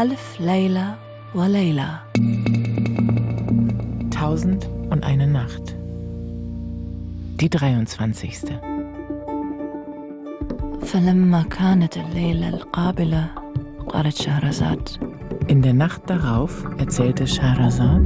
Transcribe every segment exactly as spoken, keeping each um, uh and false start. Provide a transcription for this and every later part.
Alf Layla wa Layla. Tausend und eine Nacht. Die dreiundzwanzigste. فلما كانت الليلة القابلة قالت شهرزاد. In der Nacht darauf erzählte Scheherazad: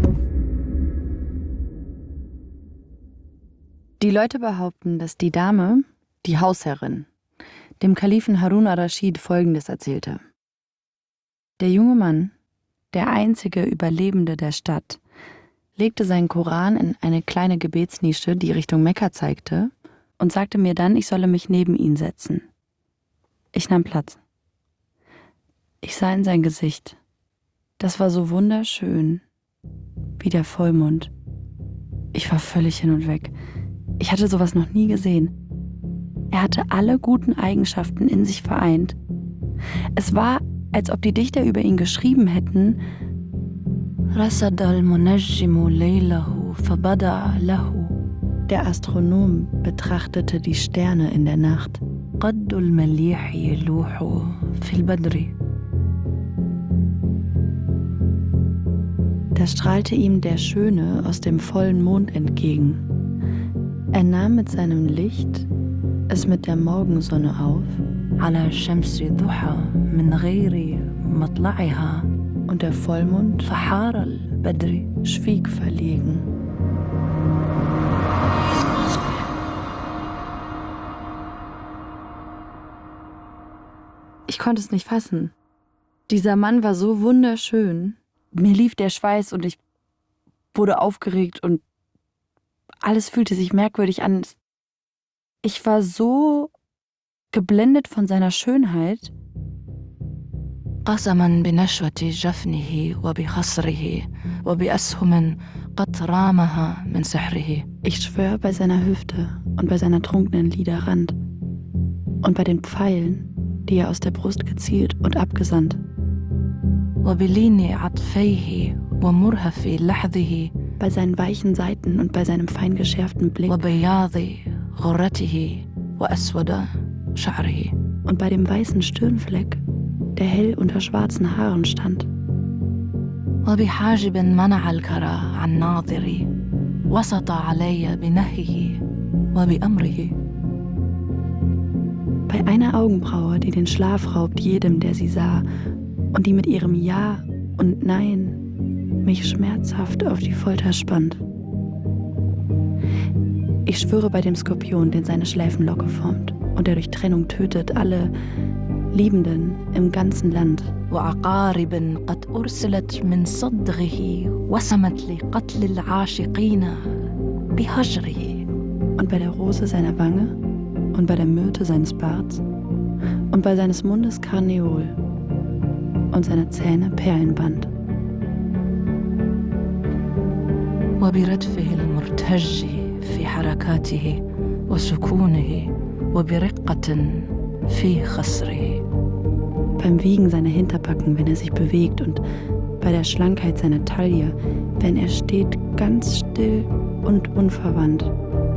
Die Leute behaupten, dass die Dame, die Hausherrin, dem Kalifen Harun ar-Raschid Folgendes erzählte. Der junge Mann, der einzige Überlebende der Stadt, legte seinen Koran in eine kleine Gebetsnische, die Richtung Mekka zeigte, und sagte mir dann, ich solle mich neben ihn setzen. Ich nahm Platz. Ich sah in sein Gesicht. Das war so wunderschön, wie der Vollmond. Ich war völlig hin und weg. Ich hatte sowas noch nie gesehen. Er hatte alle guten Eigenschaften in sich vereint. Es war, als ob die Dichter über ihn geschrieben hätten: رصد المنجم ليله فبدع له. Der Astronom betrachtete die Sterne in der Nacht. قد المليح يلوح في البدر. Da strahlte ihm der Schöne aus dem vollen Mond entgegen. Er nahm mit seinem Licht es mit der Morgensonne auf. على شمس ضحى من غير مطلعها. Und der Vollmond فحار البدر schwieg verlegen. Ich konnte es nicht fassen. Dieser Mann war so wunderschön. Mir lief der Schweiß und ich wurde aufgeregt und alles fühlte sich merkwürdig an. Ich war so geblendet von seiner Schönheit. قسما بنشوة جفنه وبخصره وبأسهم قد رامها من سحره. Ich schwör bei seiner Hüfte und bei seiner trunkenen Liderrand und bei den Pfeilen, die er aus der Brust gezielt und abgesandt. وبلين عطفيه ومرهف لحظه. Bei seinen weichen Seiten und bei seinem fein geschärften Blick. وبياض غرته وأسود شعره. Und bei dem weißen Stirnfleck, der hell unter schwarzen Haaren stand. وبحاجب منع الكرى عن ناظري وسط علي بنهيه وبأمره. Bei einer Augenbraue, die den Schlaf raubt jedem, der sie sah, und die mit ihrem Ja und Nein mich schmerzhaft auf die Folter spannt. Ich schwöre bei dem Skorpion, den seine Schläfenlocke formt und der durch Trennung tötet alle Liebenden im ganzen Land. وعقارب قد أرسلت من صدغه وسمت لقتل العاشقين بهجره. Und bei der Rose seiner Wange und bei der Myrte seines Barts und bei seines Mundes Karneol und seiner Zähne Perlenband. وبردفه المرتج في حركاته وسكونه وبرقة في خصره. Beim Wiegen seiner Hinterbacken, wenn er sich bewegt, und bei der Schlankheit seiner Taille, wenn er steht, ganz still und unverwandt.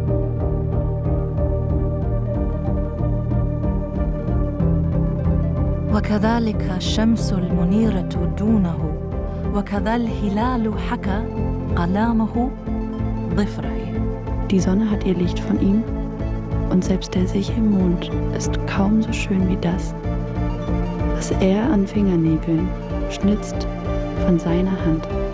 وكذلك الشمس المنيرة دونه وكذا الهلال حكى قلامه ضفره. Die Sonne hat ihr Licht von ihm und selbst der Sichelmond ist kaum so schön wie das, was er an Fingernägeln schnitzt von seiner Hand.